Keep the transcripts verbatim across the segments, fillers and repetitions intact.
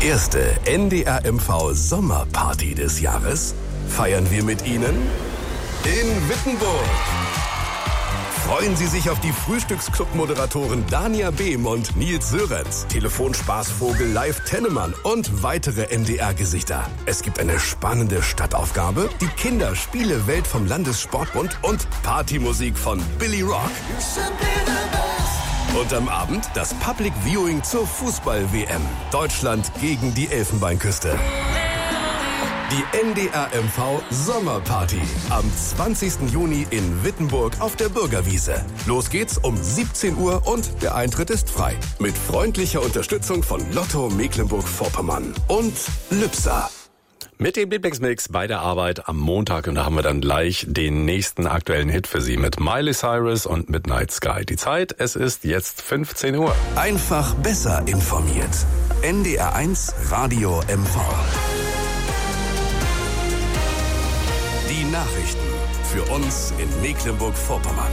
erste N D R M V Sommerparty des Jahres feiern wir mit Ihnen in Wittenburg. Freuen Sie sich auf die Frühstücksclub-Moderatoren Dania Behm und Nils Sörenz, Telefonspaßvogel Live Tennemann und weitere N D R-Gesichter. Es gibt eine spannende Stadtaufgabe, die Kinderspiele-Welt vom Landessportbund und Partymusik von Billy Rock. Und am Abend das Public Viewing zur Fußball-W M. Deutschland gegen die Elfenbeinküste. Die N D R M V Sommerparty am zwanzigsten Juni in Wittenburg auf der Bürgerwiese. Los geht's um siebzehn Uhr und der Eintritt ist frei. Mit freundlicher Unterstützung von Lotto Mecklenburg-Vorpommern und Lübser. Mit dem Lieblingsmix bei der Arbeit am Montag, und da haben wir dann gleich den nächsten aktuellen Hit für Sie mit Miley Cyrus und Midnight Sky. Die Zeit, es ist jetzt fünfzehn Uhr. Einfach besser informiert. N D R eins Radio M V. Die Nachrichten für uns in Mecklenburg-Vorpommern.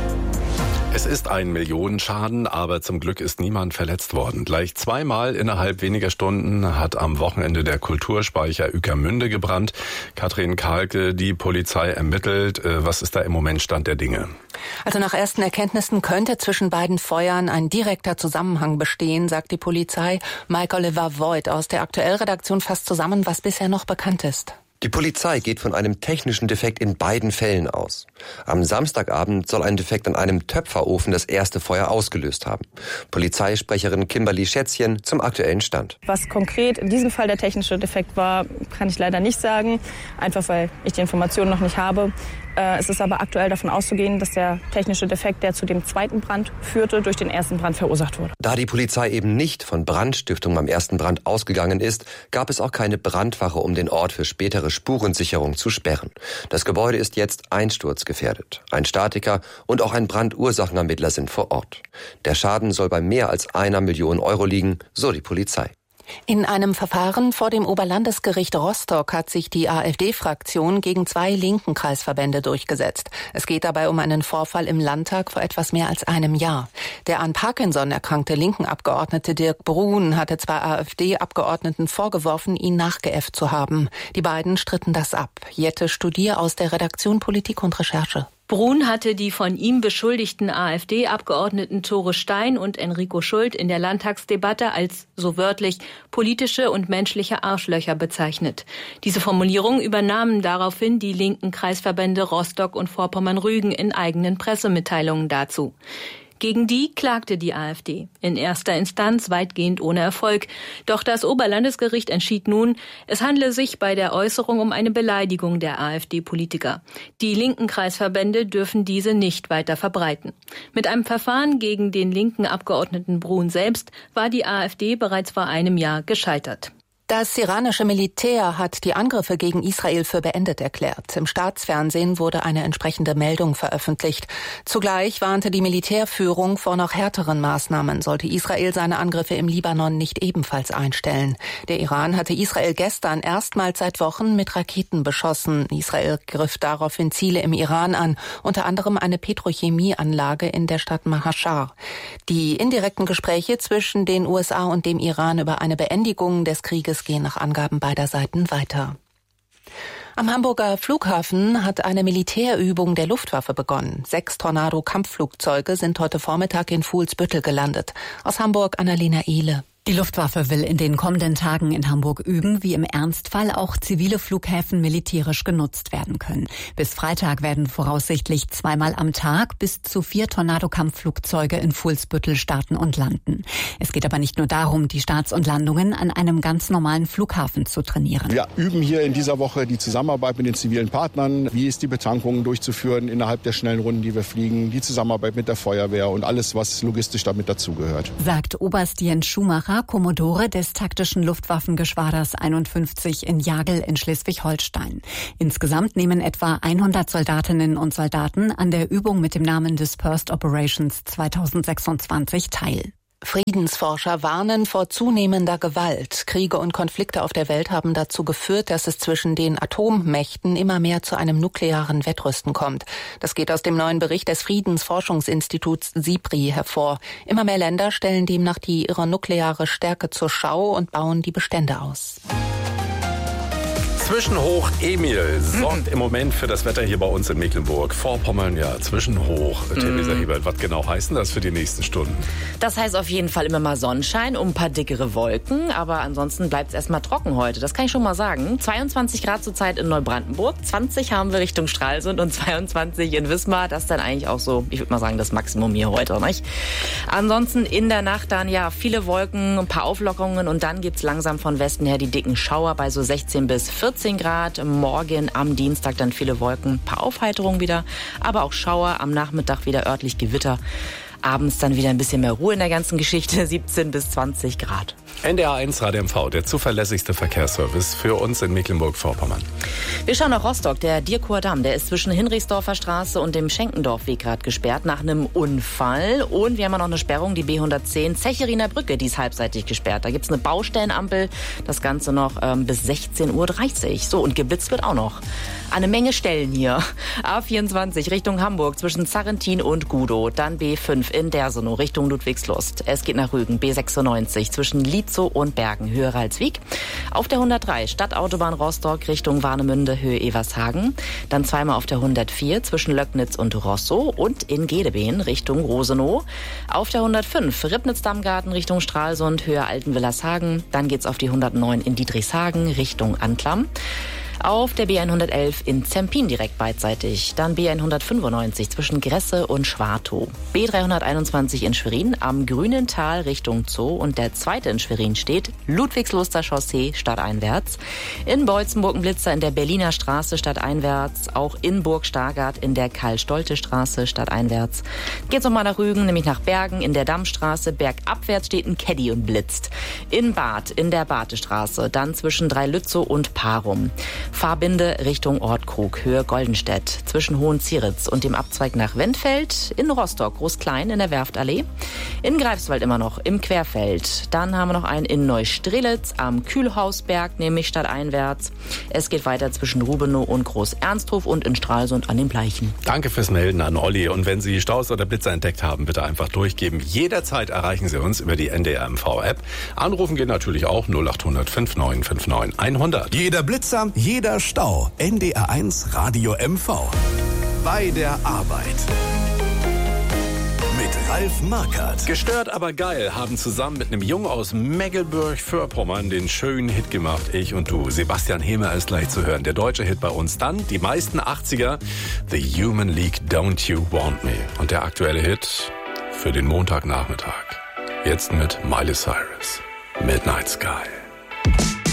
Es ist ein Millionenschaden, aber zum Glück ist niemand verletzt worden. Gleich zweimal innerhalb weniger Stunden hat am Wochenende der Kulturspeicher Ueckermünde gebrannt. Katrin Kahlke, die Polizei ermittelt. Was ist da im Moment Stand der Dinge? Also nach ersten Erkenntnissen könnte zwischen beiden Feuern ein direkter Zusammenhang bestehen, sagt die Polizei. Mike Oliver Voigt aus der Aktuellredaktion fasst zusammen, was bisher noch bekannt ist. Die Polizei geht von einem technischen Defekt in beiden Fällen aus. Am Samstagabend soll ein Defekt an einem Töpferofen das erste Feuer ausgelöst haben. Polizeisprecherin Kimberly Schätzchen zum aktuellen Stand. Was konkret in diesem Fall der technische Defekt war, kann ich leider nicht sagen, einfach weil ich die Informationen noch nicht habe. Es ist aber aktuell davon auszugehen, dass der technische Defekt, der zu dem zweiten Brand führte, durch den ersten Brand verursacht wurde. Da die Polizei eben nicht von Brandstiftung beim ersten Brand ausgegangen ist, gab es auch keine Brandwache, um den Ort für spätere Spurensicherung zu sperren. Das Gebäude ist jetzt einsturzgefährdet. Ein Statiker und auch ein Brandursachenermittler sind vor Ort. Der Schaden soll bei mehr als einer Million Euro liegen, so die Polizei. In einem Verfahren vor dem Oberlandesgericht Rostock hat sich die AfD-Fraktion gegen zwei linken Kreisverbände durchgesetzt. Es geht dabei um einen Vorfall im Landtag vor etwas mehr als einem Jahr. Der an Parkinson erkrankte linken Abgeordnete Dirk Brun hatte zwei AfD-Abgeordneten vorgeworfen, ihn nachgeäfft zu haben. Die beiden stritten das ab. Jette Studier aus der Redaktion Politik und Recherche. Brun hatte die von ihm beschuldigten AfD-Abgeordneten Tore Stein und Enrico Schult in der Landtagsdebatte als, so wörtlich, politische und menschliche Arschlöcher bezeichnet. Diese Formulierung übernahmen daraufhin die linken Kreisverbände Rostock und Vorpommern-Rügen in eigenen Pressemitteilungen dazu. Gegen die klagte die AfD, in erster Instanz weitgehend ohne Erfolg. Doch das Oberlandesgericht entschied nun, es handle sich bei der Äußerung um eine Beleidigung der AfD-Politiker. Die linken Kreisverbände dürfen diese nicht weiter verbreiten. Mit einem Verfahren gegen den linken Abgeordneten Brun selbst war die AfD bereits vor einem Jahr gescheitert. Das iranische Militär hat die Angriffe gegen Israel für beendet erklärt. Im Staatsfernsehen wurde eine entsprechende Meldung veröffentlicht. Zugleich warnte die Militärführung vor noch härteren Maßnahmen, sollte Israel seine Angriffe im Libanon nicht ebenfalls einstellen. Der Iran hatte Israel gestern erstmals seit Wochen mit Raketen beschossen. Israel griff daraufhin Ziele im Iran an, unter anderem eine Petrochemieanlage in der Stadt Mahashar. Die indirekten Gespräche zwischen den U S A und dem Iran über eine Beendigung des Krieges gehen nach Angaben beider Seiten weiter. Am Hamburger Flughafen hat eine Militärübung der Luftwaffe begonnen. Sechs Tornado-Kampfflugzeuge sind heute Vormittag in Fuhlsbüttel gelandet. Aus Hamburg Annalena Ehle. Die Luftwaffe will in den kommenden Tagen in Hamburg üben, wie im Ernstfall auch zivile Flughäfen militärisch genutzt werden können. Bis Freitag werden voraussichtlich zweimal am Tag bis zu vier Tornado-Kampfflugzeuge in Fuhlsbüttel starten und landen. Es geht aber nicht nur darum, die Starts und Landungen an einem ganz normalen Flughafen zu trainieren. Wir üben hier in dieser Woche die Zusammenarbeit mit den zivilen Partnern. Wie ist die Betankung durchzuführen innerhalb der schnellen Runden, die wir fliegen, die Zusammenarbeit mit der Feuerwehr und alles, was logistisch damit dazugehört. Sagt Oberst Jens Schumacher, Kommodore des taktischen Luftwaffengeschwaders einundfünfzig in Jagel in Schleswig-Holstein. Insgesamt nehmen etwa hundert Soldatinnen und Soldaten an der Übung mit dem Namen Dispersed Operations zweitausendsechsundzwanzig teil. Friedensforscher warnen vor zunehmender Gewalt. Kriege und Konflikte auf der Welt haben dazu geführt, dass es zwischen den Atommächten immer mehr zu einem nuklearen Wettrüsten kommt. Das geht aus dem neuen Bericht des Friedensforschungsinstituts SIPRI hervor. Immer mehr Länder stellen demnach die ihre nukleare Stärke zur Schau und bauen die Bestände aus. Zwischenhoch Emil sorgt im Moment für das Wetter hier bei uns in Mecklenburg-Vorpommern. Ja, Zwischenhoch. Theresa mm. Hebert, was genau heißt denn das für die nächsten Stunden? Das heißt auf jeden Fall immer mal Sonnenschein und ein paar dickere Wolken. Aber ansonsten bleibt es erstmal trocken heute. Das kann ich schon mal sagen. zweiundzwanzig Grad zurzeit in Neubrandenburg. zwanzig haben wir Richtung Stralsund und zweiundzwanzig in Wismar. Das ist dann eigentlich auch so, ich würde mal sagen, das Maximum hier heute, nicht? Ansonsten in der Nacht dann ja viele Wolken, ein paar Auflockerungen und dann gibt's langsam von Westen her die dicken Schauer bei so sechzehn bis vierzehn Grad. Morgen am Dienstag dann viele Wolken, ein paar Aufheiterungen wieder, aber auch Schauer. Am Nachmittag wieder örtlich Gewitter. Abends dann wieder ein bisschen mehr Ruhe in der ganzen Geschichte, siebzehn bis zwanzig Grad. N D R eins Radio M V, der zuverlässigste Verkehrsservice für uns in Mecklenburg-Vorpommern. Wir schauen nach Rostock. Der Dierkower Damm, der ist zwischen Hinrichsdorfer Straße und dem Schenkendorfweg gerade gesperrt nach einem Unfall. Und wir haben auch noch eine Sperrung, die B hundertzehn Zecheriner Brücke, die ist halbseitig gesperrt. Da gibt's eine Baustellenampel, das Ganze noch ähm, bis sechzehn Uhr dreißig. So, und geblitzt wird auch noch. Eine Menge Stellen hier. A vierundzwanzig Richtung Hamburg zwischen Zarrentin und Gudow. Dann B fünf in Dersenow Richtung Ludwigslust. Es geht nach Rügen. B sechsundneunzig zwischen Lietzow und Bergen, Höhe Ralswiek. Auf der hundertdrei Stadtautobahn Rostock Richtung Warnemünde, Höhe Evershagen. Dann zweimal auf der hundertvier zwischen Löcknitz und Rosso und in Gedebeen Richtung Rosenow. Auf der hundertfünf Ribnitz-Dammgarten Richtung Stralsund, Höhe Altenwillershagen. Dann geht's auf die hundertneun in Dietrichshagen Richtung Anklam. Auf der B hundertelf in Zempin direkt beidseitig. Dann B hundertfünfundneunzig zwischen Gresse und Schwartow. B dreihunderteinundzwanzig in Schwerin am Grünen Tal Richtung Zoo. Und der zweite in Schwerin steht Ludwigsluster Chaussee stadteinwärts. In Beutzenburg ein Blitzer in der Berliner Straße stadteinwärts. Auch in Burg-Stargard in der Karl-Stolte-Straße stadteinwärts. Geht's nochmal nach Rügen, nämlich nach Bergen in der Dammstraße. Bergabwärts steht ein Caddy und blitzt. In Bad in der Badestraße. Dann zwischen Dreilützow und Parum. Fahrbinde Richtung Ortkrug, Höhe Goldenstedt, zwischen Hohenzieritz und dem Abzweig nach Wendfeld, in Rostock, Groß-Klein in der Werftallee, in Greifswald immer noch, im Querfeld. Dann haben wir noch einen in Neustrelitz am Kühlhausberg, nämlich stadteinwärts. Es geht weiter zwischen Rubenow und Groß-Ernsthof und in Stralsund an den Bleichen. Danke fürs Melden an Olli. Und wenn Sie Staus oder Blitzer entdeckt haben, bitte einfach durchgeben. Jederzeit erreichen Sie uns über die N D R M V-App. Anrufen geht natürlich auch null acht hundert neunundfünfzig neunundfünfzig hundert. Jeder Blitzer, jeder Stau. N D R eins Radio M V. Bei der Arbeit. Mit Ralf Markert. Gestört, aber geil haben zusammen mit einem Jungen aus Mecklenburg-Vorpommern den schönen Hit gemacht, Ich und Du. Sebastian Hemer ist gleich zu hören. Der deutsche Hit bei uns dann. Die meisten achtziger. The Human League, Don't You Want Me. Und der aktuelle Hit für den Montagnachmittag. Jetzt mit Miley Cyrus. Midnight Sky.